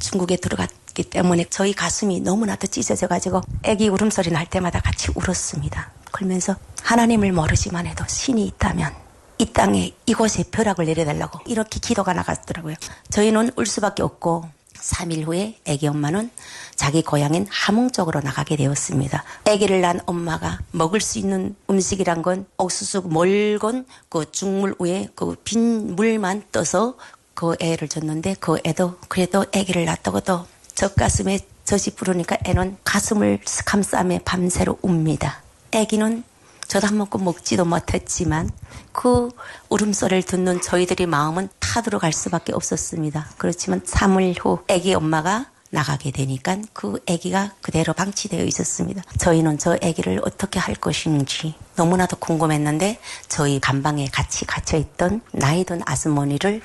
중국에 들어갔기 때문에 저희 가슴이 너무나도 찢어져가지고 애기 울음소리 날 때마다 같이 울었습니다. 그러면서 하나님을 모르지만 해도 신이 있다면 이 땅에 이곳에 벼락을 내려달라고 이렇게 기도가 나갔더라고요. 저희는 울 수밖에 없고 3일 후에 애기 엄마는 자기 고향인 함흥 쪽으로 나가게 되었습니다. 애기를 낳은 엄마가 먹을 수 있는 음식이란 건 옥수수 멀건 그 죽물 위에 그 빈 물만 떠서 그 애를 줬는데 그 애도 그래도 애기를 낳았다고도 젖가슴에 젖이 부르니까 애는 가슴을 감싸며 밤새로 웁니다. 애기는 저도 한 모금 먹지도 못했지만 그 울음소리를 듣는 저희들의 마음은 타들어갈 수밖에 없었습니다. 그렇지만 3일 후 애기 엄마가 나가게 되니까 그 아기가 그대로 방치되어 있었습니다. 저희는 저 아기를 어떻게 할 것인지 너무나도 궁금했는데 저희 감방에 같이 갇혀있던 나이 든 아주머니를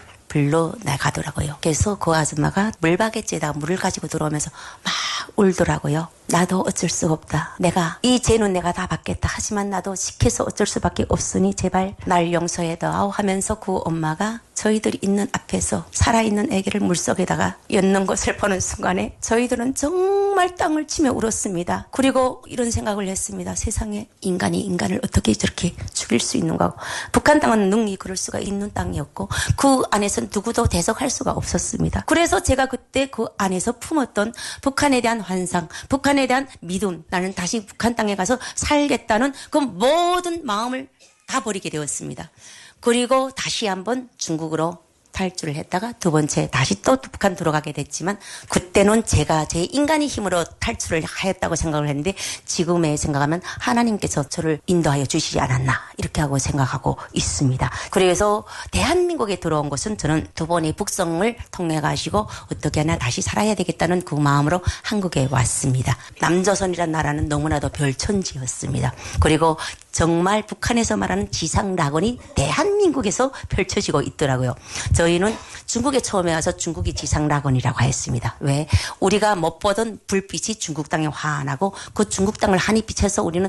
불러나가더라고요. 그래서 그 아줌마가 물바게지에다가 물을 가지고 들어오면서 막 울더라고요. 나도 어쩔 수가 없다. 내가 이 죄는 내가 다 받겠다. 하지만 나도 시켜서 어쩔 수밖에 없으니 제발 날 용서해다오 하면서 그 엄마가 저희들이 있는 앞에서 살아있는 아기를 물속에다가 엿는 것을 보는 순간에 저희들은 정말 땅을 치며 울었습니다. 그리고 이런 생각을 했습니다. 세상에 인간이 인간을 어떻게 저렇게 죽일 수 있는가. 북한 땅은 능히 그럴 수가 있는 땅이었고 그 안에서 누구도 대적할 수가 없었습니다. 그래서 제가 그때 그 안에서 품었던 북한에 대한 환상, 북한에 대한 믿음, 나는 다시 북한 땅에 가서 살겠다는 그 모든 마음을 다 버리게 되었습니다. 그리고 다시 한번 중국으로 탈주를 했다가 두 번째 다시 또 북한 들어가게 됐지만 그때는 제가 제 인간의 힘으로 탈출을 하였다고 생각을 했는데 지금에 생각하면 하나님께서 저를 인도하여 주시지 않았나 이렇게 하고 생각하고 있습니다. 그래서 대한민국에 들어온 것은 저는 두 번의 북성을 통해 가시고 어떻게 하나 다시 살아야 되겠다는 그 마음으로 한국에 왔습니다. 남조선이라는 나라는 너무나도 별천지였습니다. 그리고 정말 북한에서 말하는 지상낙원이 대한민국에서 펼쳐지고 있더라고요. 저희는 중국에 처음에 와서 중국이 지상낙원이라고 했습니다. 왜? 우리가 못 보던 불빛이 중국 땅에 환하고 그 중국 땅을 환히 비춰서 우리는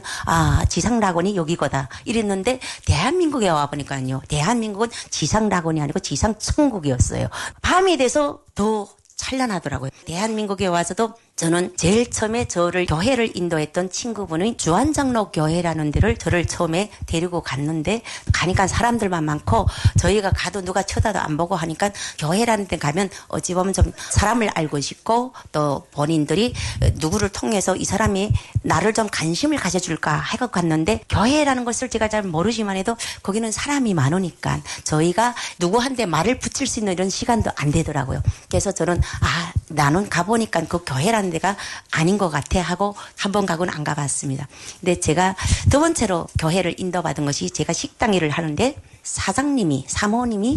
지상낙원이 여기거다 이랬는데 대한민국에 와보니까요. 대한민국은 지상낙원이 아니고 지상천국이었어요. 밤이 돼서 더 찬란하더라고요. 대한민국에 와서도 저는 제일 처음에 저를 교회를 인도했던 친구분이 주안장로 교회라는 데를 저를 처음에 데리고 갔는데 가니까 사람들만 많고 저희가 가도 누가 쳐다도 안 보고 하니까 교회라는 데 가면 어찌 보면 좀 사람을 알고 싶고 또 본인들이 누구를 통해서 이 사람이 나를 좀 관심을 가져줄까 하고 갔는데 교회라는 것을 제가 잘 모르지만 해도 거기는 사람이 많으니까 저희가 누구한테 말을 붙일 수 있는 이런 시간도 안 되더라고요. 그래서 저는 나는 가보니까 그 교회라는 데가 아닌 것 같아 하고 한 번 가고는 안 가봤습니다. 근데 제가 두 번째로 교회를 인도받은 것이 제가 식당 일을 하는데 사장님이 사모님이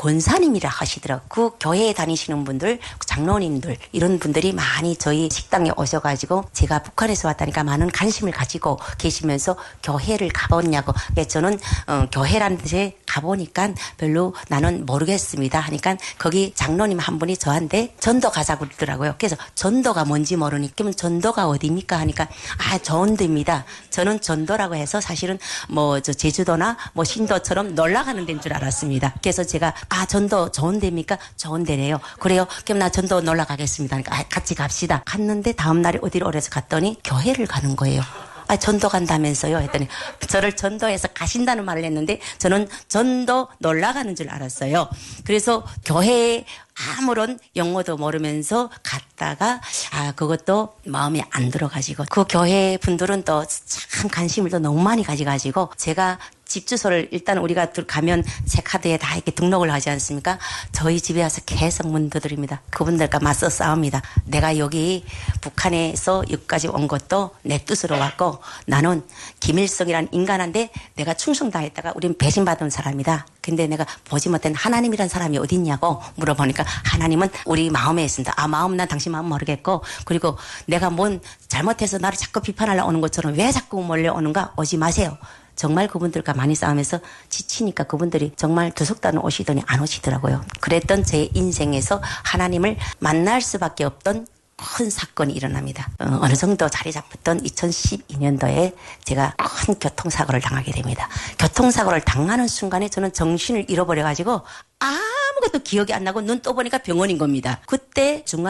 권사님이라 하시더라고요. 그 교회에 다니시는 분들 장로님들 이런 분들이 많이 저희 식당에 오셔가지고 제가 북한에서 왔다니까 많은 관심을 가지고 계시면서 교회를 가봤냐고. 그래서 저는 교회라는 데에 가보니까 별로 나는 모르겠습니다 하니까 거기 장로님 한 분이 저한테 전도 가자고 그러더라고요. 그래서 전도가 뭔지 모르니까 그러면 전도가 어디입니까 하니까 좋은 데입니다. 저는 전도라고 해서 사실은 저 제주도나 신도처럼 놀러 가는 데인 줄 알았습니다. 그래서 제가 전도 좋은 데입니까? 좋은 데래요. 그래요. 그럼 나 전도 놀러 가겠습니다. 그러니까 같이 갑시다. 갔는데 다음 날에 어디로 오래서 갔더니 교회를 가는 거예요. 전도 간다면서요? 했더니 저를 전도해서 가신다는 말을 했는데 저는 전도 놀러 가는 줄 알았어요. 그래서 교회에 아무런 영어도 모르면서 갔다가 그것도 마음에 안 들어가지고 그 교회 분들은 또 참 관심을 또 너무 많이 가져가지고 제가 집 주소를 일단 우리가 가면 제 카드에 다 이렇게 등록을 하지 않습니까? 저희 집에 와서 계속 문 두드립니다. 그분들과 맞서 싸웁니다. 내가 여기 북한에서 여기까지 온 것도 내 뜻으로 왔고 나는 김일성이라는 인간한테 내가 충성다했다가 우린 배신받은 사람이다. 근데 내가 보지 못한 하나님이란 사람이 어디 있냐고 물어보니까 하나님은 우리 마음에 있습니다. 마음 난 당신 마음 모르겠고 그리고 내가 뭔 잘못해서 나를 자꾸 비판하려 오는 것처럼 왜 자꾸 몰려오는가 오지 마세요. 정말 그분들과 많이 싸우면서 지치니까 그분들이 정말 두 석달은 오시더니 안 오시더라고요. 그랬던 제 인생에서 하나님을 만날 수밖에 없던 큰 사건이 일어납니다. 어느 정도 자리 잡았던 2012년도에 제가 큰 교통사고를 당하게 됩니다. 교통사고를 당하는 순간에 저는 정신을 잃어버려가지고 아무것도 기억이 안 나고 눈 떠보니까 병원인 겁니다. 그때 중간